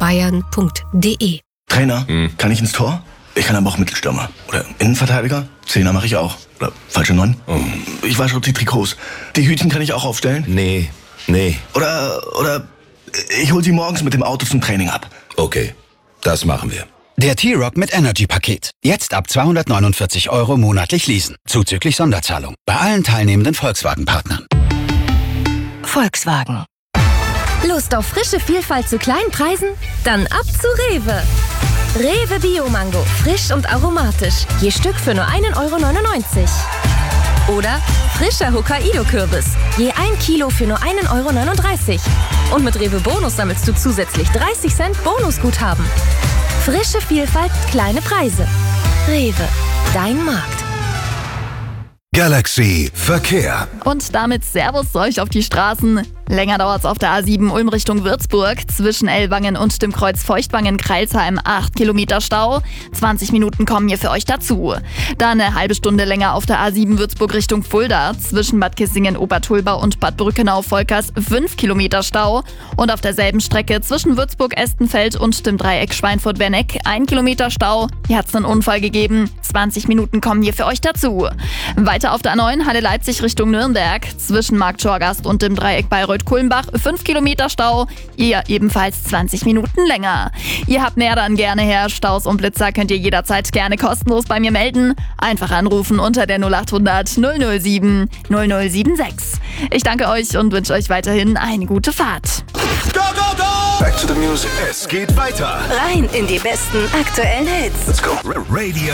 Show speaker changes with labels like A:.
A: bayern.de.
B: Trainer, kann ich ins Tor? Ich kann aber auch Mittelstürmer. Oder Innenverteidiger? Zehner mache ich auch. Oder falsche 9? Ich wasche auch die Trikots. Die Hütchen kann ich auch aufstellen?
C: Nee.
B: Oder ich hol sie morgens mit dem Auto zum Training ab.
C: Okay, das machen wir.
D: Der T-Rock mit Energy-Paket. Jetzt ab 249 € monatlich leasen. Zuzüglich Sonderzahlung. Bei allen teilnehmenden Volkswagen-Partnern.
A: Volkswagen. Lust auf frische Vielfalt zu kleinen Preisen? Dann ab zu Rewe. Rewe Bio-Mango. Frisch und aromatisch. Je Stück für nur 1,99 € Oder frischer Hokkaido-Kürbis. Je 1 Kilo für nur 1,39 € Und mit Rewe Bonus sammelst du zusätzlich 30 Cent Bonusguthaben. Frische Vielfalt, kleine Preise. Rewe, dein Markt.
E: Galaxy Verkehr.
F: Und damit Servus zu euch auf die Straßen. Länger dauert's auf der A7 Ulm Richtung Würzburg. Zwischen Ellwangen und dem Kreuz Feuchtwangen-Kreilsheim 8 Kilometer Stau. 20 Minuten kommen hier für euch dazu. Dann eine halbe Stunde länger auf der A7 Würzburg Richtung Fulda. Zwischen Bad Kissingen-Obertulbau und Bad Brückenau-Volkers 5 Kilometer Stau. Und auf derselben Strecke zwischen Würzburg-Estenfeld und dem Dreieck Schweinfurt-Werneck 1 Kilometer Stau. Hier hat's einen Unfall gegeben. 20 Minuten kommen hier für euch dazu. Weiter auf der A9 Halle Leipzig Richtung Nürnberg. Zwischen Markt Schorgast und dem Dreieck Bayreuth-Kulmbach 5 Kilometer Stau. Ihr ebenfalls 20 Minuten länger. Ihr habt mehr, dann gerne her. Staus und Blitzer könnt ihr jederzeit gerne kostenlos bei mir melden. Einfach anrufen unter der 0800 007 0076. Ich danke euch und wünsche euch weiterhin eine gute Fahrt.
E: Go, go, go! Back to the music. Es geht weiter.
A: Rein in die besten aktuellen Hits.
E: Let's go. Radio